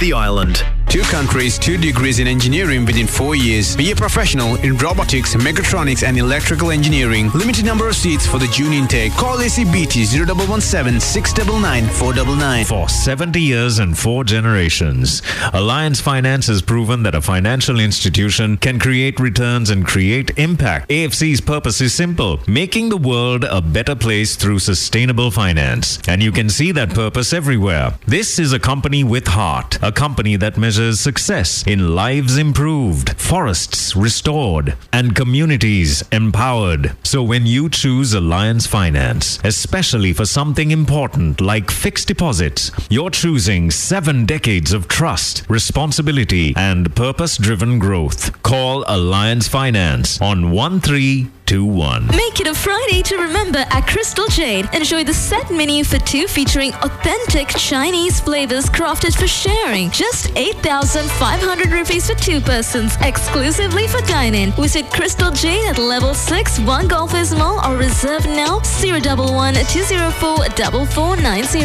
the island. 2 countries, 2 degrees in engineering within 4 years. Be a professional in robotics, mechatronics and electrical engineering. Limited number of seats for the June intake. Call ACBT 0117 699 499. For 70 years and 4 generations, Alliance Finance has proven that a financial institution can create returns and create impact. AFC's purpose is simple: making the world a better place through sustainable finance. And you can see that purpose everywhere. This is a company with heart, a company that measures success in lives improved, forests restored, and communities empowered. So when you choose Alliance Finance, especially for something important like fixed deposits, you're choosing 7 decades of trust, responsibility, and purpose-driven growth. Call Alliance Finance on 1321. Make it a Friday to remember at Crystal Jade. Enjoy the set menu for 2 featuring authentic Chinese flavors crafted for sharing. Just 8,500 rupees for 2 persons, exclusively for dine-in. Visit Crystal Jade at level 6, 1 Golfers Mall, or reserve now 011 204 4490.